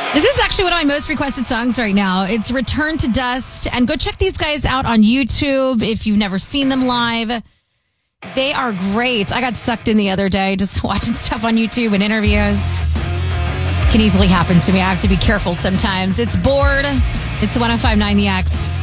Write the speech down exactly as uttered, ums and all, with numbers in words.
This is actually one of my most requested songs right now. It's Return to Dust. And go check these guys out on YouTube if you've never seen them live. They are great. I got sucked in the other day just watching stuff on YouTube and interviews. Can easily happen to me. I have to be careful sometimes. It's Bored. It's one oh five point nine The X.